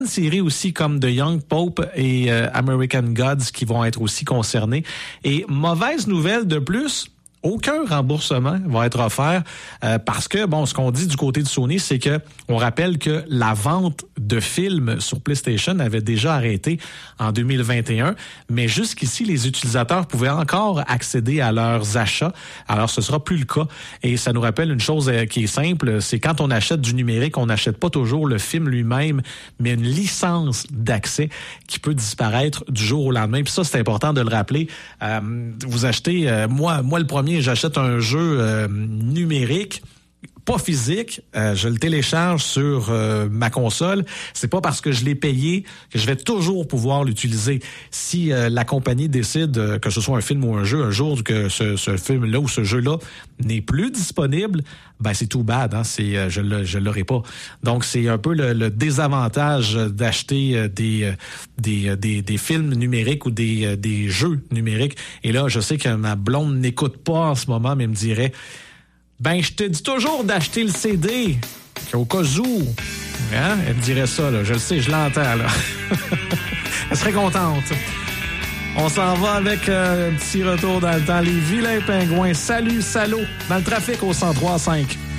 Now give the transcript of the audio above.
séries aussi comme The Young Pope et American Gods qui vont être aussi concernés. Et mauvaise nouvelle de plus, aucun remboursement va être offert parce que, bon, ce qu'on dit du côté de Sony, c'est que on rappelle que la vente de films sur PlayStation avait déjà arrêté en 2021, mais jusqu'ici, les utilisateurs pouvaient encore accéder à leurs achats. Alors, ce sera plus le cas. Et ça nous rappelle une chose qui est simple, c'est quand on achète du numérique, on n'achète pas toujours le film lui-même, mais une licence d'accès qui peut disparaître du jour au lendemain. Puis ça, c'est important de le rappeler. Vous achetez, moi le premier, j'achète un jeu numérique, pas physique, je le télécharge sur ma console. C'est pas parce que je l'ai payé que je vais toujours pouvoir l'utiliser. Si la compagnie décide que ce soit un film ou un jeu, un jour que ce film-là ou ce jeu-là n'est plus disponible, ben c'est too bad, hein? Je l'aurai pas. Donc c'est un peu le désavantage d'acheter des films numériques ou des jeux numériques. Et là, je sais que ma blonde n'écoute pas en ce moment, mais me dirait: ben, je te dis toujours d'acheter le CD, au cas où. Hein? Elle me dirait ça, là. Je le sais, je l'entends, là. Elle serait contente. On s'en va avec un petit retour dans le temps. Les vilains pingouins. Salut, salaud. Dans le trafic au 103.5.